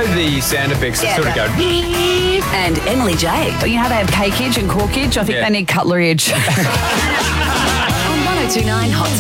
know the sound effects that sort of go. And Emily J. You know how they have cakeage and corkage? I think Yeah. they need cutlery edge. On 1029 Hot